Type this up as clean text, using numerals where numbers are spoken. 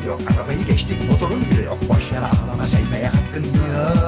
yok. Arabayı geçtik, motorun bile yok. Boş yere ağlama, sevmeye hakkın yok.